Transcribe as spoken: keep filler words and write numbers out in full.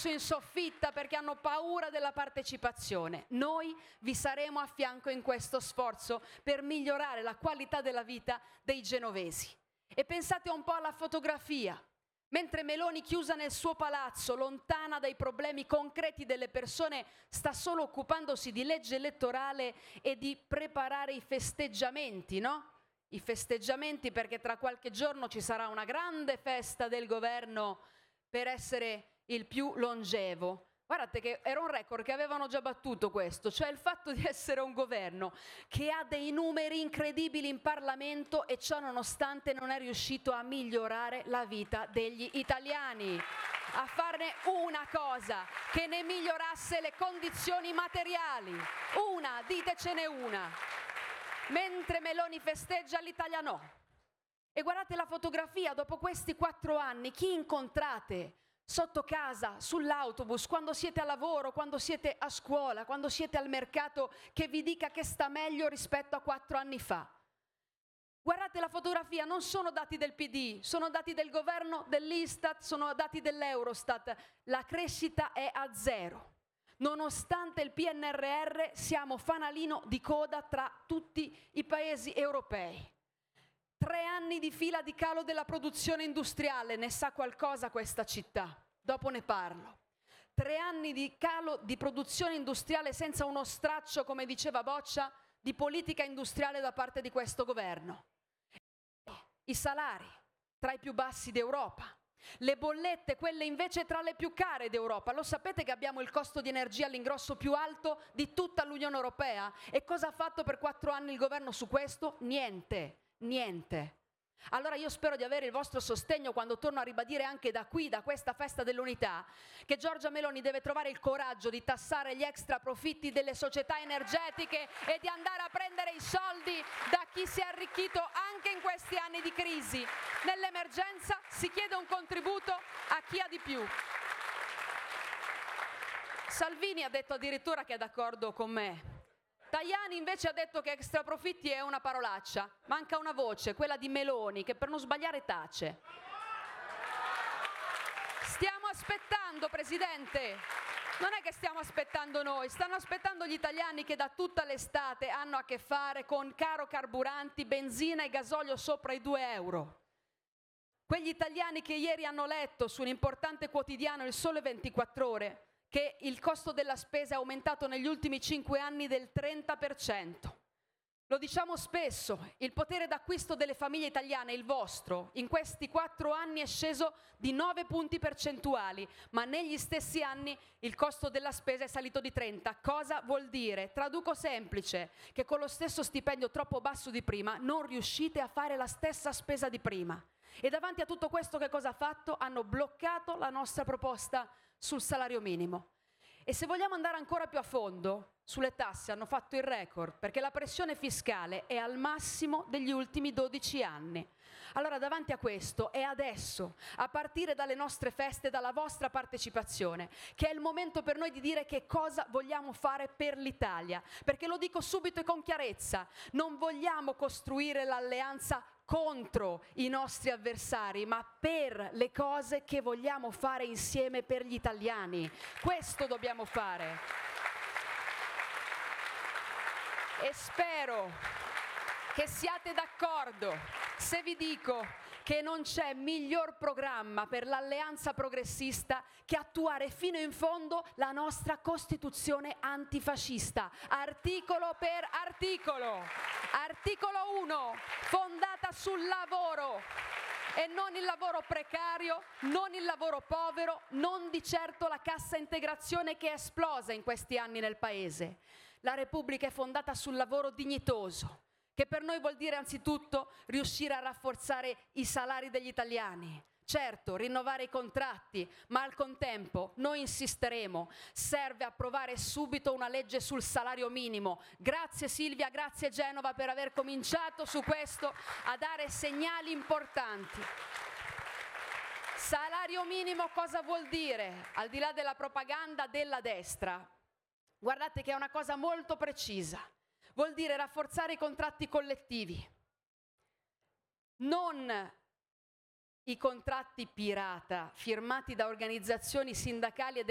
messo in soffitta perché hanno paura della partecipazione. Noi vi saremo a fianco in questo sforzo per migliorare la qualità della vita dei genovesi. E pensate un po' alla fotografia. Mentre Meloni, chiusa nel suo palazzo, lontana dai problemi concreti delle persone, sta solo occupandosi di legge elettorale e di preparare i festeggiamenti, no? I festeggiamenti perché tra qualche giorno ci sarà una grande festa del governo per essere il più longevo. Guardate che era un record che avevano già battuto questo, cioè il fatto di essere un governo che ha dei numeri incredibili in Parlamento e ciò nonostante non è riuscito a migliorare la vita degli italiani, a farne una cosa che ne migliorasse le condizioni materiali. Una, ditecene una. Mentre Meloni festeggia, l'Italia no. E guardate la fotografia, dopo questi quattro anni, chi incontrate? Sotto casa, sull'autobus, quando siete a lavoro, quando siete a scuola, quando siete al mercato, che vi dica che sta meglio rispetto a quattro anni fa. Guardate la fotografia, non sono dati del P D, sono dati del governo, dell'Istat, sono dati dell'Eurostat. La crescita è a zero. Nonostante il P N R R siamo fanalino di coda tra tutti i paesi europei. Tre anni di fila di calo della produzione industriale, ne sa qualcosa questa città, dopo ne parlo. Tre anni di calo di produzione industriale senza uno straccio, come diceva Boccia, di politica industriale da parte di questo governo. I salari, tra i più bassi d'Europa. Le bollette, quelle invece tra le più care d'Europa. Lo sapete che abbiamo il costo di energia all'ingrosso più alto di tutta l'Unione Europea? E cosa ha fatto per quattro anni il governo su questo? Niente. Niente. Allora io spero di avere il vostro sostegno quando torno a ribadire anche da qui, da questa festa dell'unità, che Giorgia Meloni deve trovare il coraggio di tassare gli extra profitti delle società energetiche e di andare a prendere i soldi da chi si è arricchito anche in questi anni di crisi. Nell'emergenza si chiede un contributo a chi ha di più. Salvini ha detto addirittura che è d'accordo con me. Tajani invece ha detto che extra profitti è una parolaccia. Manca una voce, quella di Meloni, che per non sbagliare tace. Stiamo aspettando, Presidente. Non è che stiamo aspettando noi, stanno aspettando gli italiani che da tutta l'estate hanno a che fare con caro carburanti, benzina e gasolio sopra i due euro. Quegli italiani che ieri hanno letto su un importante quotidiano, Il Sole ventiquattro Ore, che il costo della spesa è aumentato negli ultimi cinque anni del trenta per cento. Lo diciamo spesso, il potere d'acquisto delle famiglie italiane, il vostro, in questi quattro anni è sceso di nove punti percentuali, ma negli stessi anni il costo della spesa è salito di trenta. Cosa vuol dire? Traduco semplice, che con lo stesso stipendio troppo basso di prima non riuscite a fare la stessa spesa di prima. E davanti a tutto questo che cosa ha fatto? Hanno bloccato la nostra proposta sul salario minimo. E se vogliamo andare ancora più a fondo, sulle tasse hanno fatto il record, perché la pressione fiscale è al massimo degli ultimi dodici anni. Allora davanti a questo è adesso, a partire dalle nostre feste, dalla vostra partecipazione, che è il momento per noi di dire che cosa vogliamo fare per l'Italia. Perché lo dico subito e con chiarezza, non vogliamo costruire l'alleanza contro i nostri avversari, ma per le cose che vogliamo fare insieme per gli italiani. Questo dobbiamo fare. E spero che siate d'accordo se vi dico che non c'è miglior programma per l'alleanza progressista che attuare fino in fondo la nostra Costituzione antifascista, articolo per articolo. Articolo uno, fondata sul lavoro e non il lavoro precario, non il lavoro povero, non di certo la cassa integrazione che è esplosa in questi anni nel Paese. La Repubblica è fondata sul lavoro dignitoso, che per noi vuol dire anzitutto riuscire a rafforzare i salari degli italiani. Certo, rinnovare i contratti, ma al contempo noi insisteremo, serve approvare subito una legge sul salario minimo. Grazie Silvia, grazie Genova per aver cominciato su questo a dare segnali importanti. Salario minimo cosa vuol dire? Al di là della propaganda della destra, guardate che è una cosa molto precisa. Vuol dire rafforzare i contratti collettivi, non i contratti pirata firmati da organizzazioni sindacali e